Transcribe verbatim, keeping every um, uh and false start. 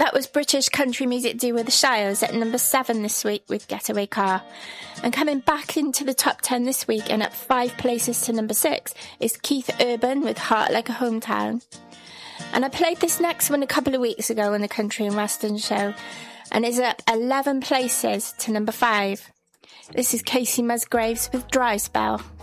that was British country music duo The Shires at number seven this week with Getaway Car. And coming back into the top ten this week and up five places to number six is Keith Urban with Heart Like a Hometown. And I played this next one a couple of weeks ago on the Country and Western show, and is up eleven places to number five. This is Casey Musgraves with Dry Spell.